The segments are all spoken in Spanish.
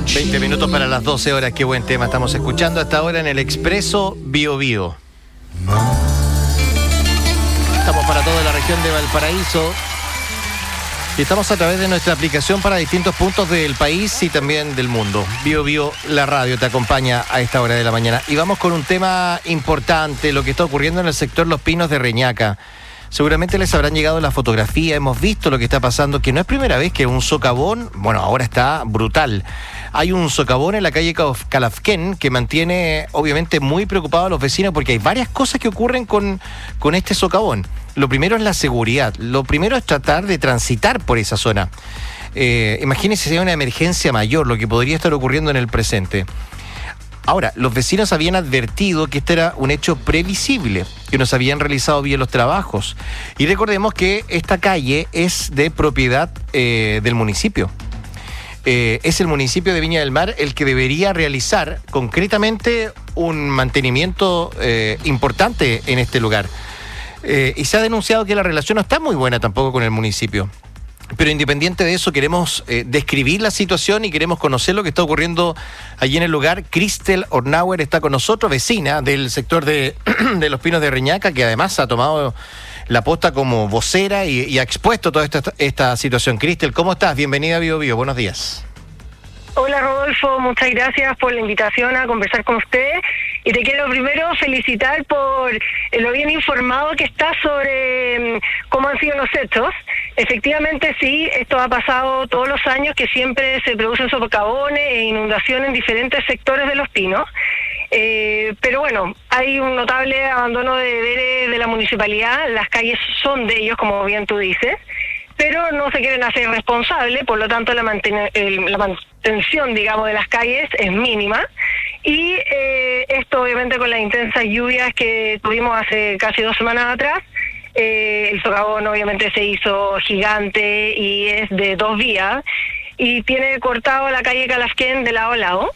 20 minutos para las 12 horas, qué buen tema estamos escuchando hasta ahora en el Expreso Bio Bio. Estamos para toda la región de Valparaíso y estamos a través de nuestra aplicación para distintos puntos del país y también del mundo. Bio Bio, la radio, te acompaña a esta hora de la mañana. Y vamos con un tema importante, lo que está ocurriendo en el sector Los Pinos de Reñaca. Seguramente les habrán llegado la fotografía, hemos visto lo que está pasando, que no es primera vez que un socavón, bueno, ahora está brutal. Hay un socavón en la calle Calafquén que mantiene obviamente muy preocupados a los vecinos porque hay varias cosas que ocurren con este socavón. Lo primero es la seguridad, lo primero es tratar de transitar por esa zona. Imagínense si hay una emergencia mayor, lo que podría estar ocurriendo en el presente. Ahora, los vecinos habían advertido que este era un hecho previsible, que no se habían realizado bien los trabajos. Y recordemos que esta calle es de propiedad del municipio. Es el municipio de Viña del Mar el que debería realizar concretamente un mantenimiento importante en este lugar. Y se ha denunciado que la relación no está muy buena tampoco con el municipio. Pero independiente de eso, queremos describir la situación y queremos conocer lo que está ocurriendo allí en el lugar. Cristel Ornauer está con nosotros, vecina del sector de Los Pinos de Reñaca, que además ha tomado la posta como vocera y ha expuesto toda esta situación. Cristel, ¿cómo estás? Bienvenida a Bio Bio, buenos días. Hola Rodolfo, muchas gracias por la invitación a conversar con usted y te quiero primero felicitar por lo bien informado que estás sobre cómo han sido los hechos. Efectivamente sí, esto ha pasado todos los años que siempre se producen socavones e inundaciones en diferentes sectores de Los Pinos. Pero bueno, hay un notable abandono de deberes de la municipalidad, las calles son de ellos, como bien tú dices, pero no se quieren hacer responsables, por lo tanto la mantención, digamos, de las calles es mínima. Y esto obviamente con las intensas lluvias que tuvimos hace casi 2 semanas atrás, el socavón obviamente se hizo gigante y es de 2 vías y tiene cortado la calle Calafquén de lado a lado.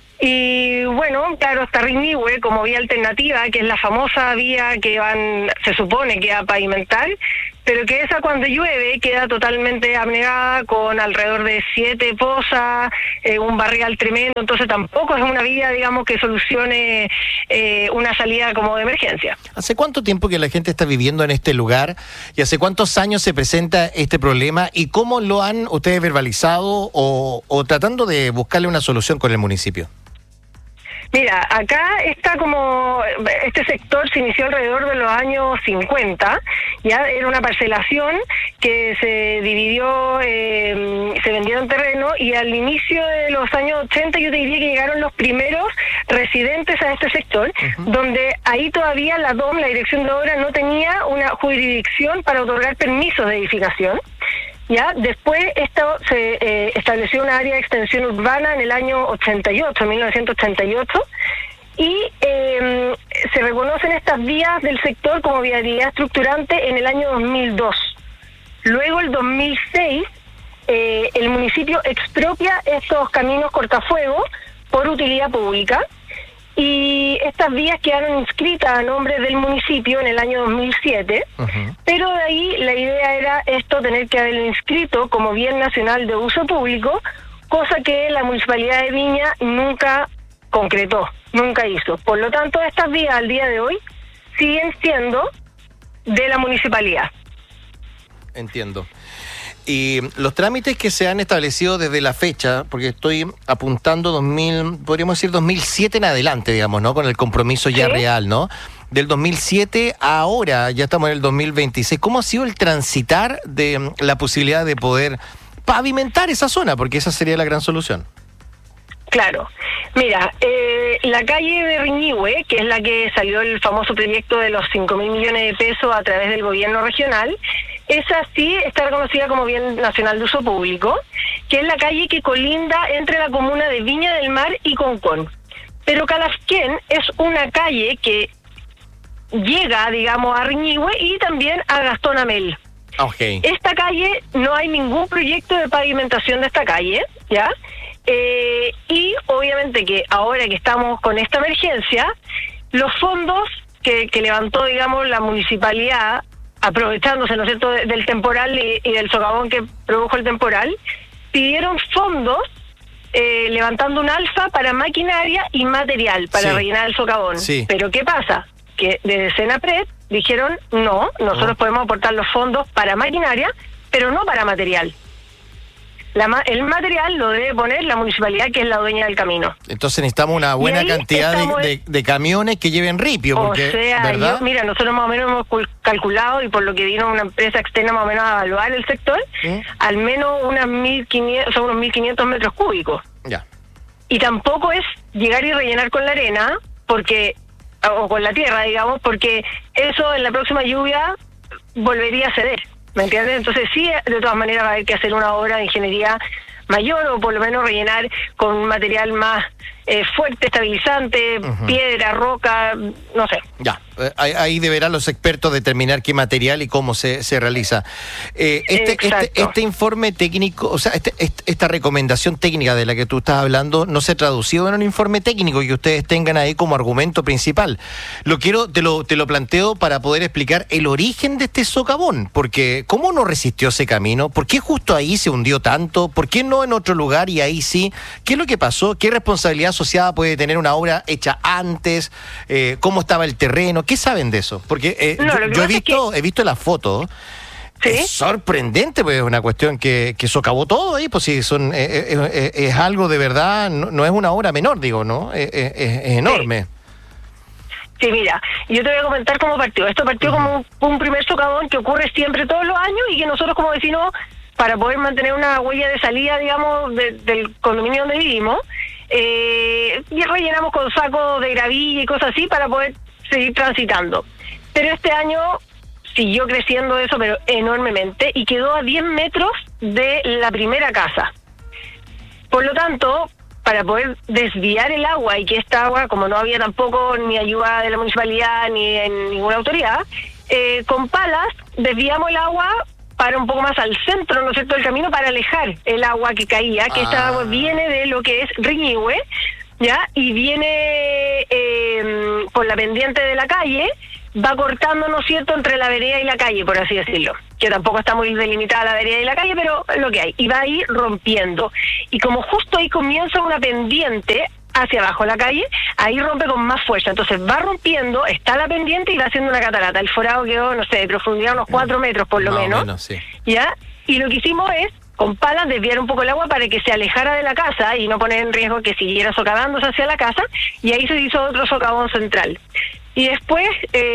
Y bueno, claro, está Riñihue como vía alternativa, que es la famosa vía que se supone que va a pavimentar, pero que esa cuando llueve queda totalmente abnegada con alrededor de 7 pozas, un barrial tremendo, entonces tampoco es una vía, digamos, que solucione una salida como de emergencia. ¿Hace cuánto tiempo que la gente está viviendo en este lugar y hace cuántos años se presenta este problema y cómo lo han ustedes verbalizado o tratando de buscarle una solución con el municipio? Mira, acá está como, este sector se inició alrededor de los años 50, ya era una parcelación que se dividió, se vendieron terreno y al inicio de los años 80 yo te diría que llegaron los primeros residentes a este sector, donde ahí todavía la DOM, la Dirección de Obras, no tenía una jurisdicción para otorgar permisos de edificación. Ya, después esto se estableció una área de extensión urbana en el año 1988, y se reconocen estas vías del sector como viabilidad estructurante en el año 2002. Luego, el 2006, el municipio expropia estos caminos cortafuegos por utilidad pública, y estas vías quedaron inscritas a nombre del municipio en el año 2007, pero de ahí la idea era tener que haberlo inscrito como bien nacional de uso público, cosa que la Municipalidad de Viña nunca concretó, nunca hizo. Por lo tanto, estas vías al día de hoy siguen siendo de la municipalidad. Entiendo. Y los trámites que se han establecido desde la fecha, porque estoy apuntando podríamos decir 2007 en adelante, digamos, ¿no? Con el compromiso ya real, ¿no? Del 2007 a ahora, ya estamos en el 2026. ¿Cómo ha sido el transitar de la posibilidad de poder pavimentar esa zona? Porque esa sería la gran solución. Claro. Mira, la calle de Riñihue, que es la que salió el famoso proyecto de los 5.000 millones de pesos a través del gobierno regional, esa sí está reconocida como bien nacional de uso público, que es la calle que colinda entre la comuna de Viña del Mar y Concón. Pero Calafquén es una calle que llega, digamos, a Riñihue y también a Gastón Amel. Okay. Esta calle, no hay ningún proyecto de pavimentación de esta calle, ¿ya? Y obviamente que ahora que estamos con esta emergencia, los fondos que levantó, digamos, la municipalidad, aprovechándose, ¿no es cierto?, del temporal y del socavón que produjo el temporal, pidieron fondos levantando un alza para maquinaria y material para rellenar el socavón. Sí. Pero ¿qué pasa? Que desde Senapred dijeron, no, nosotros podemos aportar los fondos para maquinaria, pero no para material. El material lo debe poner la municipalidad, que es la dueña del camino. Entonces necesitamos una buena cantidad de camiones que lleven ripio. Porque, o sea, mira, nosotros más o menos hemos calculado, y por lo que vino una empresa externa más o menos a evaluar el sector, al menos unos 1.500 metros cúbicos. Ya. Y tampoco es llegar y rellenar con la arena, o con la tierra, digamos, porque eso en la próxima lluvia volvería a ceder. ¿Me entiendes? Entonces sí, de todas maneras va a haber que hacer una obra de ingeniería mayor, o por lo menos rellenar con un material más fuerte, estabilizante, piedra, roca, no sé. Ya, ahí deberán los expertos determinar qué material y cómo se realiza. Este informe técnico, o sea, esta recomendación técnica de la que tú estás hablando, no se tradució en un informe técnico que ustedes tengan ahí como argumento principal. Te lo planteo para poder explicar el origen de este socavón, porque ¿cómo no resistió ese camino? ¿Por qué justo ahí se hundió tanto? ¿Por qué no en otro lugar y ahí sí? ¿Qué es lo que pasó? ¿Qué responsabilidad asociada puede tener una obra hecha antes? ¿Cómo estaba el terreno? ¿Qué saben de eso? Porque yo he visto las fotos. ¿Sí? Es sorprendente, pues es una cuestión que socavó todo ahí, pues sí, es algo de verdad, no es una obra menor, digo, ¿no? Es enorme. Sí, mira, yo te voy a comentar cómo partió. Esto partió como un primer socavón que ocurre siempre todos los años, y que nosotros como vecinos, para poder mantener una huella de salida, digamos, del condominio donde vivimos, y rellenamos con sacos de gravilla y cosas así para poder seguir transitando. Pero este año siguió creciendo eso, pero enormemente, y quedó a 10 metros de la primera casa. Por lo tanto, para poder desviar el agua, y que esta agua, como no había tampoco ni ayuda de la municipalidad ni en ninguna autoridad, con palas desviamos el agua para un poco más al centro, ¿no es cierto?, del camino, para alejar el agua que caía, que esta agua viene de lo que es Riñihue, ¿ya? Y viene por la pendiente de la calle, va cortando, ¿no es cierto?, entre la vereda y la calle, por así decirlo, que tampoco está muy delimitada la vereda y la calle, pero es lo que hay, y va a ir rompiendo. Y como justo ahí comienza una pendiente hacia abajo la calle, ahí rompe con más fuerza, entonces va rompiendo, está la pendiente y va haciendo una catarata. El forado quedó, no sé, de profundidad unos 4 metros por lo menos, sí. ¿Ya? Y lo que hicimos es, con palas, desviar un poco el agua para que se alejara de la casa y no poner en riesgo que siguiera socavándose hacia la casa, y ahí se hizo otro socavón central. Y después,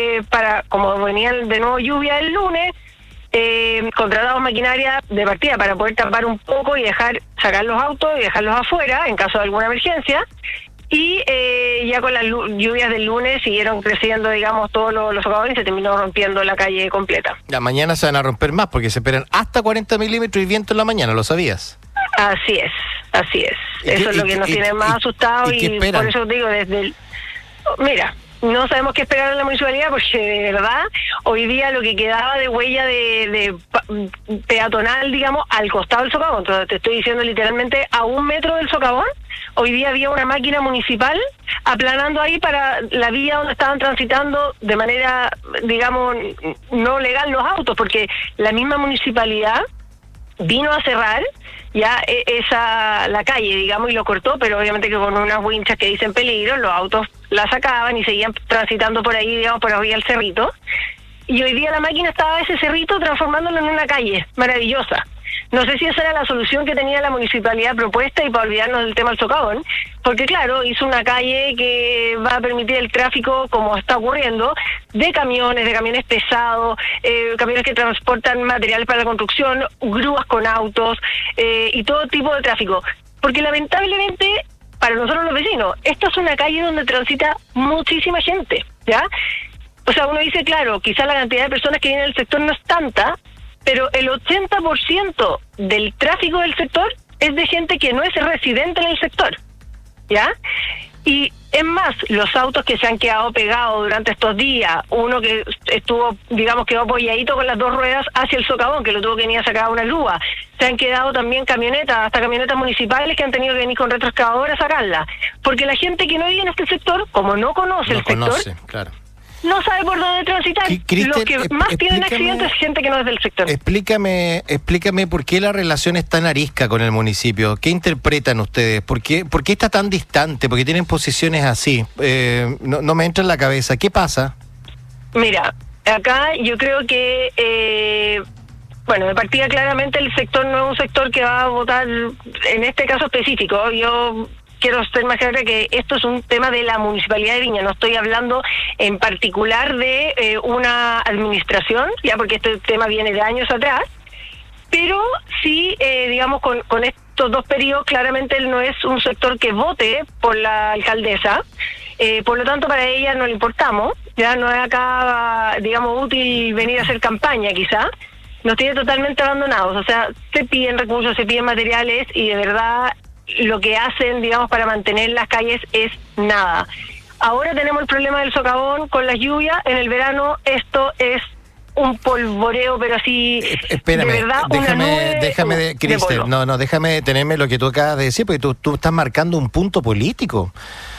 como venía de nuevo lluvia el lunes, contratamos maquinaria de partida para poder tapar un poco y sacar los autos y dejarlos afuera en caso de alguna emergencia. Y ya con las lluvias del lunes siguieron creciendo, digamos, todos los socavones, y se terminó rompiendo la calle completa. Ya, mañana se van a romper más porque se esperan hasta 40 milímetros y viento en la mañana, ¿lo sabías? Así es. Eso es lo que nos tiene más asustados, y por eso digo, mira, no sabemos qué esperar en la municipalidad, porque de verdad hoy día lo que quedaba de huella de peatonal, digamos, al costado del socavón, entonces te estoy diciendo literalmente a 1 metro del socavón, hoy día había una máquina municipal aplanando ahí para la vía donde estaban transitando de manera, digamos, no legal los autos, porque la misma municipalidad vino a cerrar ya la calle, digamos, y lo cortó, pero obviamente que con unas winchas que dicen peligro, los autos la sacaban y seguían transitando por ahí, digamos, por arriba del cerrito, y hoy día la máquina estaba ese cerrito transformándolo en una calle maravillosa. No sé si esa era la solución que tenía la municipalidad propuesta, y para olvidarnos del tema del socavón, porque claro, hizo una calle que va a permitir el tráfico, como está ocurriendo, de camiones pesados, camiones que transportan materiales para la construcción, grúas con autos, y todo tipo de tráfico. Porque lamentablemente, para nosotros los vecinos, esta es una calle donde transita muchísima gente, ¿ya? O sea, uno dice, claro, quizá la cantidad de personas que vienen del sector no es tanta, pero el 80% del tráfico del sector es de gente que no es residente en el sector, ¿ya? Y es más, los autos que se han quedado pegados durante estos días, uno que quedó apoyadito con las 2 ruedas hacia el socavón, que lo tuvo que venir a sacar una grúa. Se han quedado también camionetas, hasta camionetas municipales que han tenido que venir con retroexcavadora a sacarla. Porque la gente que no vive en este sector, como no conoce el sector, claro, no sabe por dónde transitar. Cristel, Los que más tienen accidentes es gente que no es del sector. Explícame por qué la relación es tan arisca con el municipio. ¿Qué interpretan ustedes? ¿Por qué está tan distante? ¿Por qué tienen posiciones así? No me entra en la cabeza. ¿Qué pasa? Mira, acá yo creo que... bueno, de partida claramente el sector no es un sector que va a votar en este caso específico. Yo quiero ser más clara que esto es un tema de la Municipalidad de Viña, no estoy hablando en particular de una administración, ya porque este tema viene de años atrás, pero sí, digamos, con estos dos periodos claramente él no es un sector que vote por la alcaldesa, por lo tanto para ella no le importamos, ya no es acá, digamos, útil venir a hacer campaña quizá. Nos tiene totalmente abandonados, o sea, se piden recursos, se piden materiales y de verdad lo que hacen, digamos, para mantener las calles es nada. Ahora tenemos el problema del socavón con las lluvias, en el verano esto es un polvoreo, pero así, espérame, de verdad, déjame, Cristel, déjame detenerme lo que tú acabas de decir, porque tú estás marcando un punto político.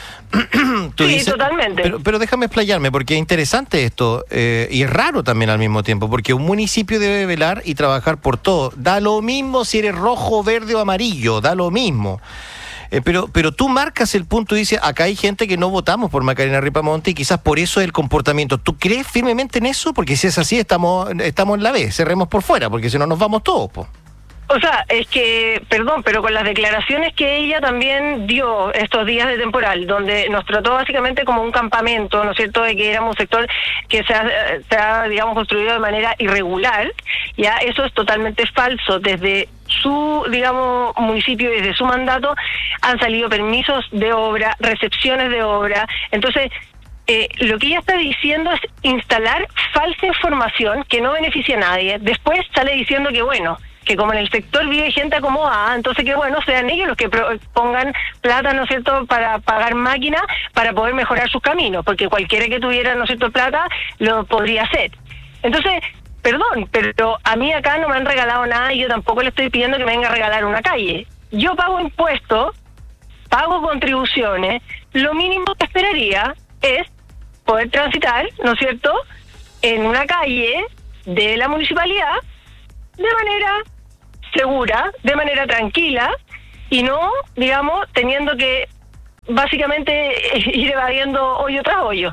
Sí, dices, totalmente. Pero déjame explayarme, porque es interesante esto, y es raro también al mismo tiempo, porque un municipio debe velar y trabajar por todo. Da lo mismo si eres rojo, verde o amarillo, da lo mismo. Pero tú marcas el punto y dices, acá hay gente que no votamos por Macarena Ripamonte y quizás por eso es el comportamiento. ¿Tú crees firmemente en eso? Porque si es así, estamos en la B, cerremos por fuera, porque si no nos vamos todos, po. O sea, es que, perdón, pero con las declaraciones que ella también dio estos días de temporal, donde nos trató básicamente como un campamento, ¿no es cierto?, de que éramos un sector que se ha, digamos, construido de manera irregular, ya eso es totalmente falso. Desde su, digamos, municipio, desde su mandato, han salido permisos de obra, recepciones de obra, entonces... lo que ella está diciendo es instalar falsa información que no beneficia a nadie. Después sale diciendo que, bueno, que como en el sector vive gente acomodada, entonces que, bueno, sean ellos los que pongan plata, ¿no es cierto?, para pagar máquinas para poder mejorar sus caminos, porque cualquiera que tuviera, ¿no es cierto?, plata, lo podría hacer. Entonces, perdón, pero a mí acá no me han regalado nada y yo tampoco le estoy pidiendo que me venga a regalar una calle. Yo pago impuestos, pago contribuciones, lo mínimo que esperaría es poder transitar, ¿no es cierto?, en una calle de la municipalidad de manera segura, de manera tranquila, y no, digamos, teniendo que básicamente ir evadiendo hoyo tras hoyo.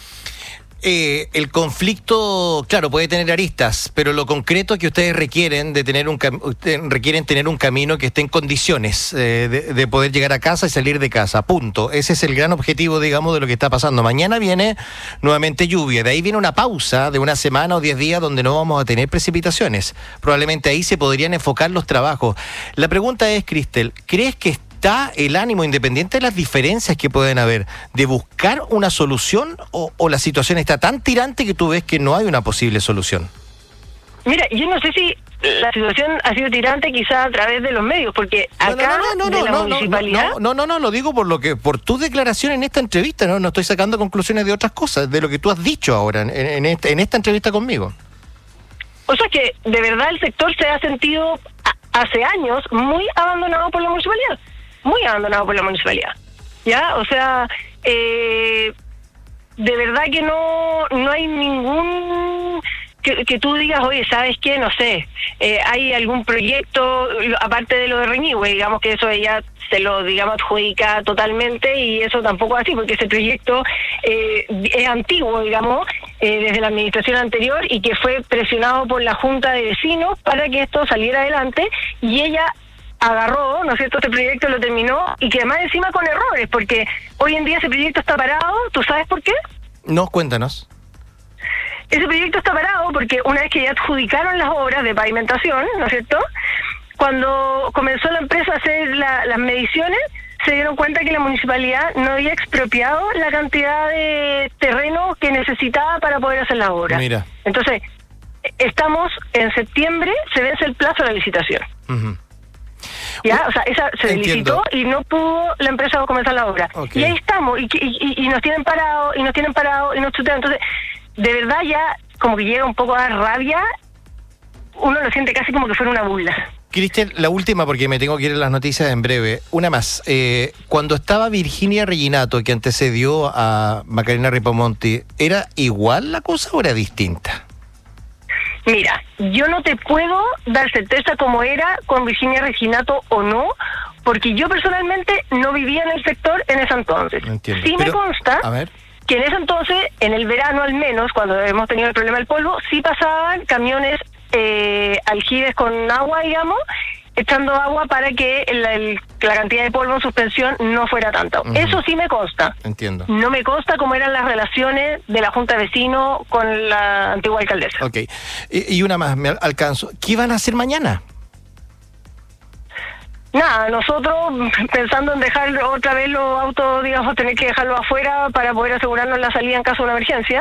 El conflicto, claro, puede tener aristas, pero lo concreto que ustedes requieren requieren tener un camino que esté en condiciones de poder llegar a casa y salir de casa, punto. Ese es el gran objetivo, digamos, de lo que está pasando. Mañana viene nuevamente lluvia, de ahí viene una pausa de una semana o 10 días donde no vamos a tener precipitaciones. Probablemente ahí se podrían enfocar los trabajos. La pregunta es, Cristel, ¿crees que está el ánimo, independiente de las diferencias que pueden haber, de buscar una solución o la situación está tan tirante que tú ves que no hay una posible solución? Mira, yo no sé si la situación ha sido tirante quizá a través de los medios, porque acá de la municipalidad... No, lo digo por tu declaración en esta entrevista, no estoy sacando conclusiones de otras cosas, de lo que tú has dicho ahora en esta entrevista conmigo. O sea que de verdad el sector se ha sentido hace años muy abandonado por la municipalidad. Muy abandonado por la municipalidad, ¿ya? O sea, de verdad que no hay ningún... Que tú digas, oye, ¿sabes qué? No sé, hay algún proyecto, aparte de lo de Reñihue, digamos que eso ella se lo, digamos, adjudica totalmente y eso tampoco es así, porque ese proyecto es antiguo, digamos, desde la administración anterior y que fue presionado por la Junta de Vecinos para que esto saliera adelante y ella agarró, ¿no es cierto?, este proyecto lo terminó y que además encima con errores, porque hoy en día ese proyecto está parado. ¿Tú sabes por qué? No, cuéntanos. Ese proyecto está parado porque una vez que ya adjudicaron las obras de pavimentación, ¿no es cierto?, cuando comenzó la empresa a hacer las mediciones, se dieron cuenta que la municipalidad no había expropiado la cantidad de terreno que necesitaba para poder hacer la obra. Mira. Entonces, estamos en septiembre, se vence el plazo de la licitación. Uh-huh. Ya, o sea, esa se licitó y no pudo la empresa comenzar la obra. Okay. Y ahí estamos, y nos tienen parado, y nos chutean. Entonces, de verdad ya como que llega un poco a dar rabia, uno lo siente casi como que fuera una burla. Cristian, la última porque me tengo que ir a las noticias en breve. Una más. Cuando estaba Virginia Reginato, que antecedió a Macarena Ripamonti, ¿era igual la cosa o era distinta? Mira, yo no te puedo dar certeza cómo era con Virginia Reginato o no, porque yo personalmente no vivía en el sector en ese entonces. Entiendo. Sí me consta que en ese entonces, en el verano al menos, cuando hemos tenido el problema del polvo, sí pasaban camiones aljibes con agua, digamos, echando agua para que la cantidad de polvo en suspensión no fuera tanta. Eso sí me consta. Entiendo. No me consta cómo eran las relaciones de la Junta de Vecinos con la antigua alcaldesa. Ok. Y una más, me alcanzo. ¿Qué van a hacer mañana? Nada, nosotros pensando en dejar otra vez los autos, digamos, tener que dejarlos afuera para poder asegurarnos la salida en caso de una emergencia.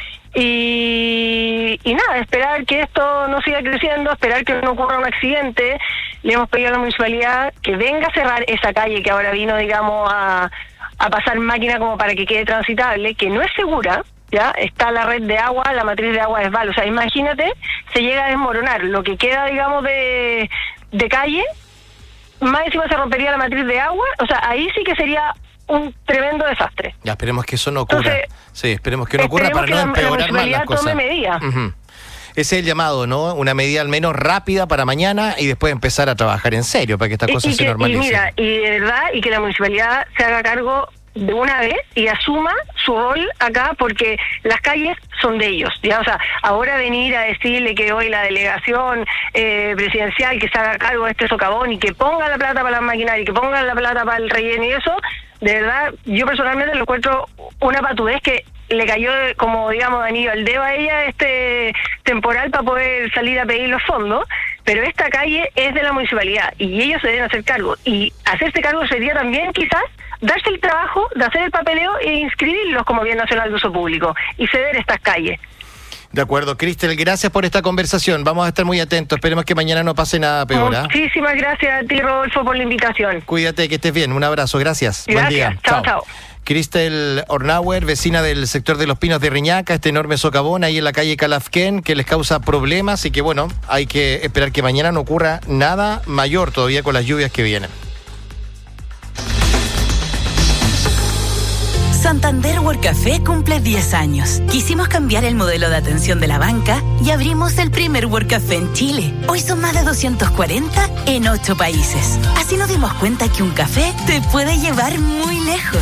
Y nada, esperar que esto no siga creciendo, esperar que no ocurra un accidente. Le hemos pedido a la municipalidad que venga a cerrar esa calle que ahora vino, digamos, a pasar máquina como para que quede transitable, que no es segura, ¿ya? Está la red de agua, la matriz de agua desval. O sea, imagínate, se llega a desmoronar lo que queda, digamos, de calle, más encima se rompería la matriz de agua. O sea, ahí sí que sería un tremendo desastre. Ya, esperemos que eso no ocurra. Entonces, sí, esperemos que no ocurra para no empeorar más las cosas. Tome medidas. Ese es el llamado, ¿no? Una medida al menos rápida para mañana y después empezar a trabajar en serio para que estas cosas se normalicen. Y mira, y de verdad, y que la municipalidad se haga cargo de una vez y asuma su rol acá, porque las calles son de ellos, ¿ya? O sea, ahora venir a decirle que hoy la delegación presidencial que se haga cargo de este socavón y que ponga la plata para las maquinarias y que ponga la plata para el relleno y eso, de verdad, yo personalmente lo encuentro una patudez que le cayó como, digamos, de anillo al dedo a ella este temporal para poder salir a pedir los fondos, pero esta calle es de la municipalidad y ellos se deben hacer cargo, y hacerse cargo sería también quizás darse el trabajo de hacer el papeleo e inscribirlos como bien nacional de uso público y ceder estas calles. De acuerdo, Cristel, gracias por esta conversación. Vamos a estar muy atentos. Esperemos que mañana no pase nada peor. Muchísimas gracias a ti, Rodolfo, por la invitación. Cuídate, que estés bien. Un abrazo. Gracias. Buen día. Chao. Cristel Ornauer, vecina del sector de Los Pinos de Riñaca, este enorme socavón ahí en la calle Calafquén que les causa problemas y que, bueno, hay que esperar que mañana no ocurra nada mayor todavía con las lluvias que vienen. Santander Work Café cumple 10 años. Quisimos cambiar el modelo de atención de la banca y abrimos el primer Work Café en Chile. Hoy son más de 240 en 8 países. Así nos dimos cuenta que un café te puede llevar muy lejos.